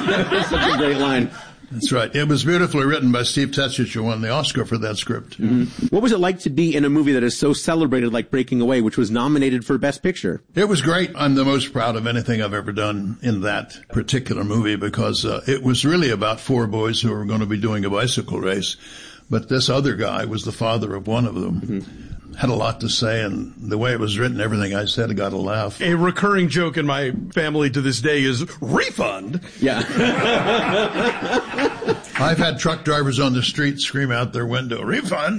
That's such a great line. That's right. It was beautifully written by Steve Tetzich, who won the Oscar for that script. Mm-hmm. What was it like to be in a movie that is so celebrated like Breaking Away, which was nominated for Best Picture? It was great. I'm the most proud of anything I've ever done in that particular movie because it was really about four boys who were going to be doing a bicycle race. But this other guy was the father of one of them. Mm-hmm. Had a lot to say, and the way it was written, everything I said got a laugh. A recurring joke in my family to this day is refund. Yeah. I've had truck drivers on the street scream out their window, refund.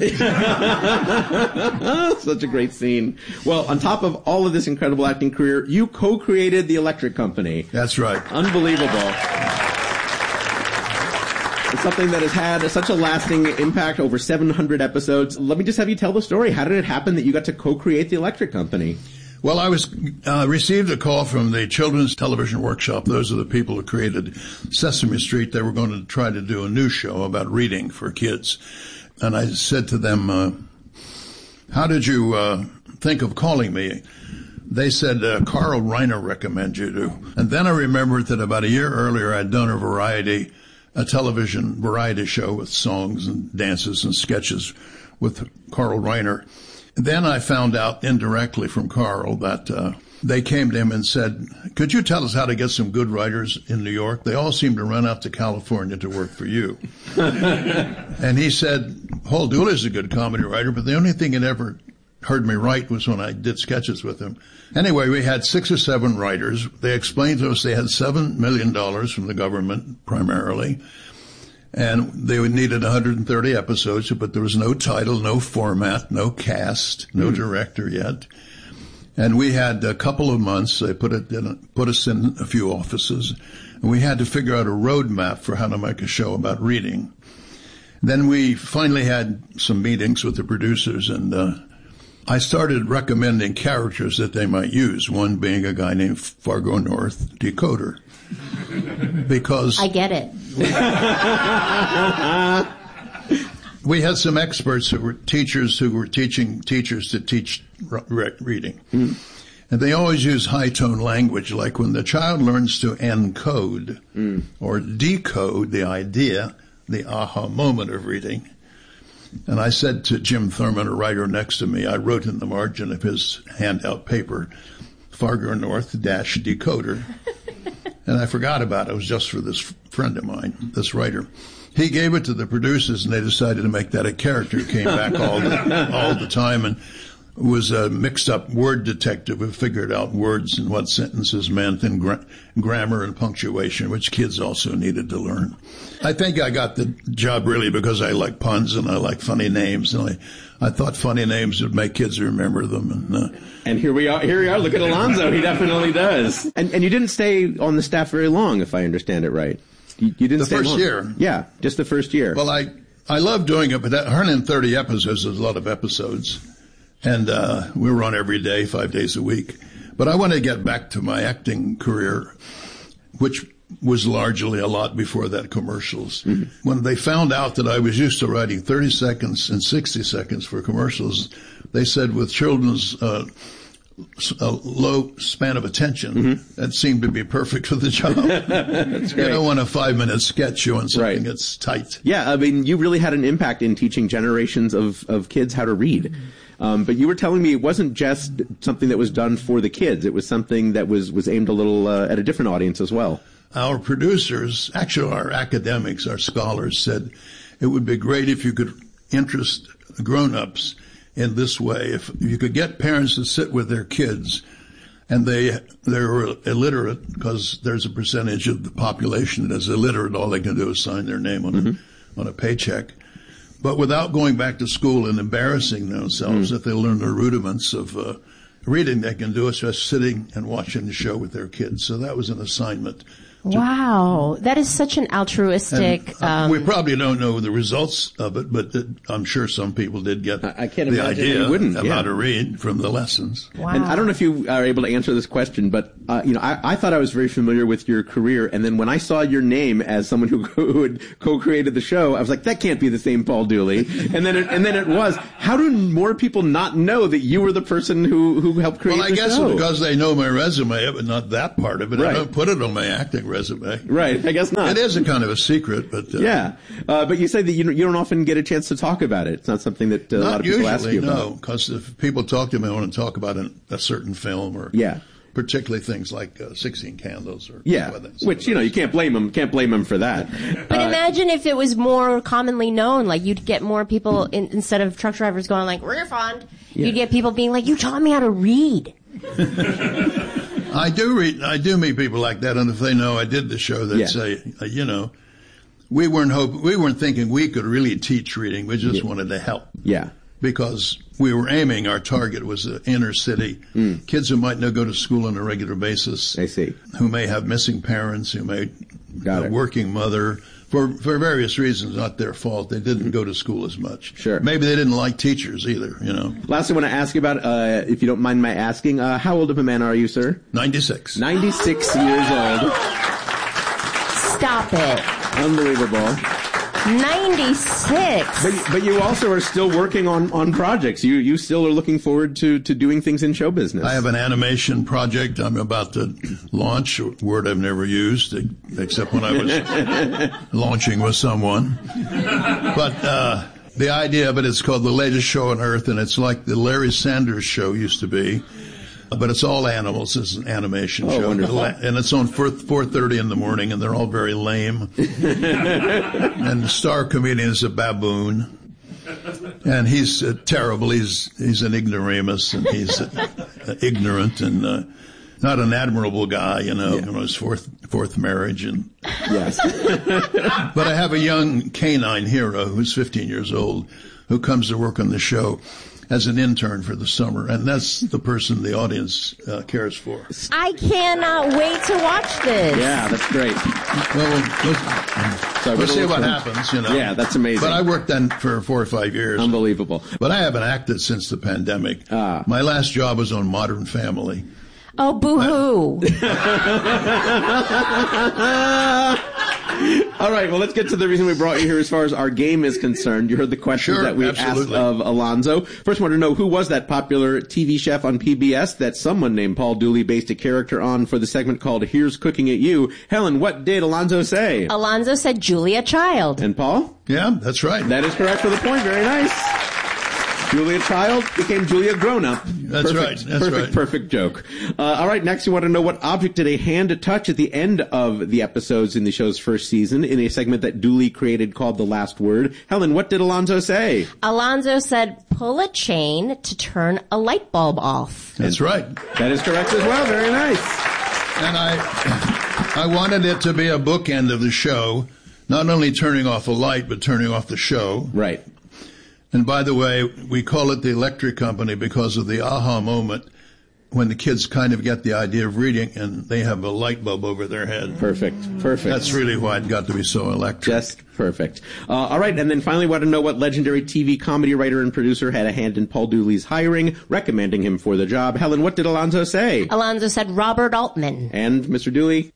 Such a great scene. Well, on top of all of this incredible acting career, you co-created the Electric Company. That's right. Unbelievable. It's something that has had such a lasting impact, over 700 episodes. Let me just have you tell the story. How did it happen that you got to co-create the Electric Company? Well, I received a call from the Children's Television Workshop. Those are the people who created Sesame Street. They were going to try to do a new show about reading for kids. And I said to them, how did you think of calling me? They said, Carl Reiner recommended you to. And then I remembered that about a year earlier I'd done a television variety show with songs and dances and sketches with Carl Reiner. Then I found out indirectly from Carl that they came to him and said, could you tell us how to get some good writers in New York? They all seem to run out to California to work for you. And he said, Paul Dooley's a good comedy writer, but the only thing he'd ever heard me write was when I did sketches with him. Anyway, we had 6 or 7 writers. They explained to us they had $7 million from the government primarily, and they needed 130 episodes, but there was no title, no format, no cast, no director yet. And we had a couple of months. They put us in a few offices, and we had to figure out a roadmap for how to make a show about reading. Then we finally had some meetings with the producers, and I started recommending characters that they might use, one being a guy named Fargo North Decoder. Because I get it. We had some experts who were teaching teachers to teach reading. Mm. And they always use high-tone language, like when the child learns to encode or decode the idea, the aha moment of reading. And I said to Jim Thurman, a writer next to me, I wrote in the margin of his handout paper, Fargo North-Decoder. And I forgot about it. It was just for this friend of mine, this writer. He gave it to the producers, and they decided to make that a character who came back all the time and was a mixed-up word detective who figured out words and what sentences meant and grammar and punctuation, which kids also needed to learn. I think I got the job really because I like puns and I like funny names, and I thought funny names would make kids remember them. And here we are. Look at Alonzo. He definitely does. And you didn't stay on the staff very long, if I understand it right. You didn't stay long. The first year. Yeah, just the first year. Well, I love doing it, but 130 episodes is a lot of episodes. And we were on every day, 5 days a week. But I want to get back to my acting career, which was largely a lot before that commercials. Mm-hmm. When they found out that I was used to writing 30 seconds and 60 seconds for commercials, they said with children's low span of attention, that seemed to be perfect for the job. That's great. You don't want a 5-minute sketch. You want something that's tight. Yeah, I mean, you really had an impact in teaching generations of kids how to read. But you were telling me it wasn't just something that was done for the kids. It was something that was aimed a little at a different audience as well. Our producers, actually our academics, our scholars, said it would be great if you could interest grown-ups in this way. If you could get parents to sit with their kids, and they're illiterate, because there's a percentage of the population that is illiterate. All they can do is sign their name on a paycheck. But without going back to school and embarrassing themselves, if they learn the rudiments of reading, they can do it just sitting and watching the show with their kids. So that was an assignment. Wow, that is such an altruistic. We probably don't know the results of it, but I'm sure some people did get I can't the imagine idea you wouldn't, of how to read from the lessons. Wow. And I don't know if you are able to answer this question, but I thought I was very familiar with your career, and then when I saw your name as someone who had co-created the show, I was like, that can't be the same Paul Dooley. And then it was. How do more people not know that you were the person who helped create the show? Well, I guess it's because they know my resume, but not that part of it. Right. I don't put it on my acting resume. resume. Right. I guess not. It is a kind of a secret, but but you say that you don't often get a chance to talk about it. It's not something that a lot of people ask you about. No, because if people talk to me, I want to talk about a certain film or particularly things like 16 Candles or which you can't blame them. Can't blame them for that. But imagine if it was more commonly known, like you'd get more people instead of truck drivers going like refund. You'd get people being like, "You taught me how to read." I do read. I do meet people like that, and if they know I did the show, they'd say, we weren't thinking we could really teach reading. We just wanted to help. Yeah. Because our target was the inner city. Kids who might not go to school on a regular basis. I see. Who may have missing parents, who may a working mother. For various reasons, not their fault. They didn't go to school as much. Sure. Maybe they didn't like teachers either, Last, I want to ask you about, if you don't mind my asking, how old of a man are you, sir? 96. 96 years old. Stop it. Unbelievable. 96. But you also are still working on projects. You still are looking forward to doing things in show business. I have an animation project I'm about to launch, a word I've never used, except when I was launching with someone. But the idea of it's called The Latest Show on Earth, and it's like the Larry Sanders Show used to be. But it's all animals. It's an animation show. Wonderful. And it's on 4:30 in the morning, and they're all very lame. And the star comedian is a baboon. And he's terrible. He's an ignoramus, and he's ignorant and not an admirable guy, his fourth marriage. And yes. But I have a young canine hero who's 15 years old who comes to work on the show as an intern for the summer, and that's the person the audience cares for. I cannot wait to watch this. Yeah, that's great. Well, we'll see what happens, Yeah, that's amazing. But I worked then for 4 or 5 years. Unbelievable. But I haven't acted since the pandemic. My last job was on Modern Family. Oh, boo-hoo. All right, well, let's get to the reason we brought you here as far as our game is concerned. You heard the questions that we asked of Alonzo. First, I want to know, who was that popular TV chef on PBS that someone named Paul Dooley based a character on for the segment called Here's Cooking at You? Helen, what did Alonzo say? Alonzo said Julia Child. And Paul? Yeah, that's right. That is correct for the point. Very nice. Julia Child became Julia Grown-Up. That's right. Perfect joke. All right, next you want to know, what object did a hand touch at the end of the episodes in the show's first season in a segment that Dooley created called The Last Word? Helen, what did Alonzo say? Alonzo said, pull a chain to turn a light bulb off. That's right. That is correct as well. Very nice. And I wanted it to be a bookend of the show, not only turning off a light, but turning off the show. Right. And by the way, we call it the Electric Company because of the aha moment when the kids kind of get the idea of reading and they have a light bulb over their head. Perfect. That's really why it got to be so electric. Just perfect. All right, and then finally, want to know what legendary TV comedy writer and producer had a hand in Paul Dooley's hiring, recommending him for the job. Helen, what did Alonzo say? Alonzo said Robert Altman. And Mr. Dooley?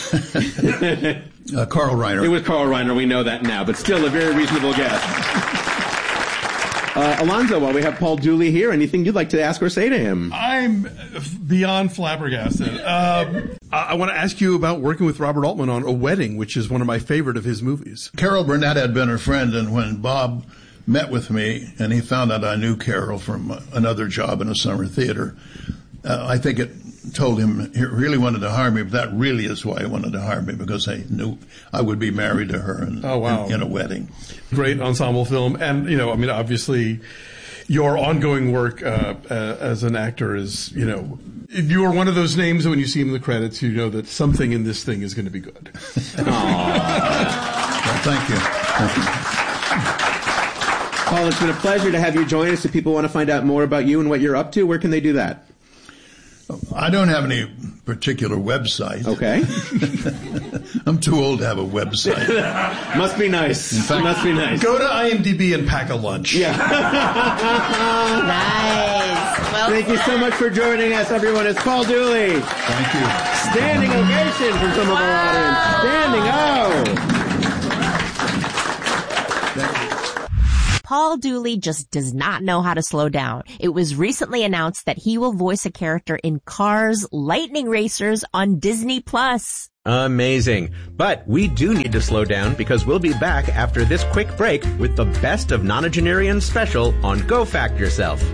Carl Reiner. It was Carl Reiner. We know that now, but still a very reasonable guess. Alonzo, while we have Paul Dooley here, anything you'd like to ask or say to him? I'm beyond flabbergasted. I want to ask you about working with Robert Altman on A Wedding, which is one of my favorite of his movies. Carol Burnett had been her friend, and when Bob met with me and he found out I knew Carol from another job in a summer theater, I think it told him he really wanted to hire me, but that really is why he wanted to hire me, because I knew I would be married to her in a wedding. Great ensemble film. And, obviously your ongoing work as an actor is, you are one of those names that when you see him in the credits, you know that something in this thing is going to be good. Well, thank you. Paul, it's been a pleasure to have you join us. If people want to find out more about you and what you're up to, where can they do that? I don't have any particular website. Okay. I'm too old to have a website. Must be nice. In fact, must be nice. Go to IMDb and pack a lunch. Yeah. Nice. Well, thank you so much for joining us, everyone. It's Paul Dooley. Thank you. Standing ovation from some of our audience. Standing O. Paul Dooley just does not know how to slow down. It was recently announced that he will voice a character in Cars Lightning Racers on Disney+. Amazing. But we do need to slow down because we'll be back after this quick break with the best of Nonagenarian special on Go Fact Yourself.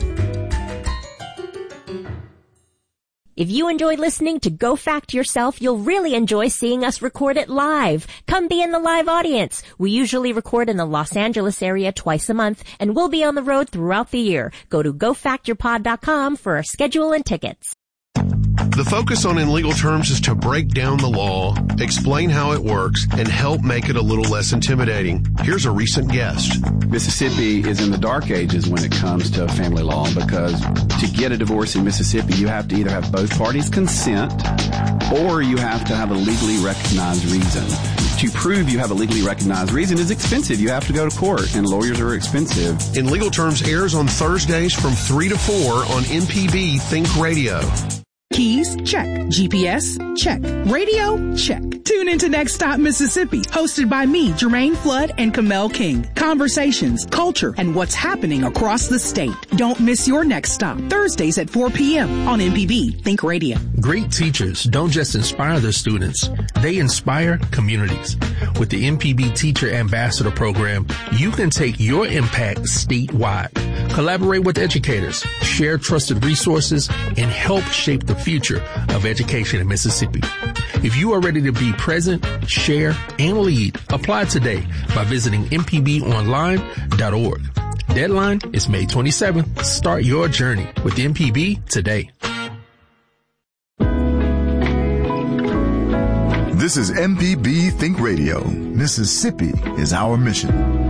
If you enjoy listening to Go Fact Yourself, you'll really enjoy seeing us record it live. Come be in the live audience. We usually record in the Los Angeles area twice a month, and we'll be on the road throughout the year. Go to gofactyourpod.com for our schedule and tickets. The focus on In Legal Terms is to break down the law, explain how it works, and help make it a little less intimidating. Here's a recent guest. Mississippi is in the dark ages when it comes to family law because to get a divorce in Mississippi, you have to either have both parties consent or you have to have a legally recognized reason. To prove you have a legally recognized reason is expensive. You have to go to court, and lawyers are expensive. In Legal Terms airs on Thursdays from 3 to 4 on MPB Think Radio. Keys? Check. GPS? Check. Radio? Check. Tune into Next Stop Mississippi, hosted by me, Jermaine Flood and Kamel King. Conversations, culture, and what's happening across the state. Don't miss your next stop. Thursdays at 4 p.m. on MPB Think Radio. Great teachers don't just inspire their students, they inspire communities. With the MPB Teacher Ambassador Program, you can take your impact statewide. Collaborate with educators, share trusted resources, and help shape the future of education in Mississippi. If you are ready to be present, share, and lead, apply today by visiting mpbonline.org. Deadline is May 27th. Start your journey with MPB today. This is MPB Think Radio. Mississippi is our mission.